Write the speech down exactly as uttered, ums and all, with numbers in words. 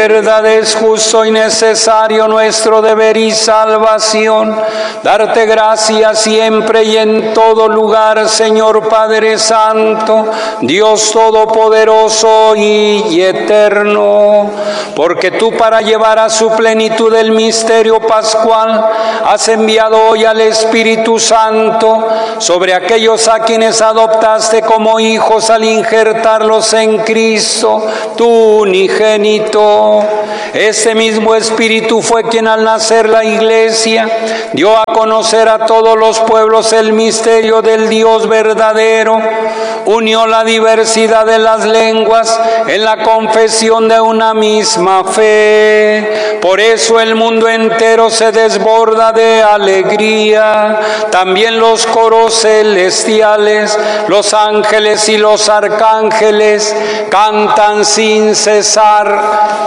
verdad es justo y necesario nuestro deber y salvación darte gracias siempre y en todo lugar, Señor Padre Santo, Dios Todopoderoso y eterno, porque tú, para llevar a su plenitud el misterio pascual, has enviado hoy al Espíritu Santo sobre aquellos a quienes adoptaste como hijos al injertarlos en Cristo, tu unigénito. Ese mismo Espíritu fue quien, al nacer la Iglesia, dio a conocer a todos los pueblos el misterio del Dios verdadero, unió la diversidad de las lenguas en la confesión de una misma fe. Por eso el mundo entero se desborda de alegría. También los coros celestiales, los ángeles y los arcángeles cantan sin cesar: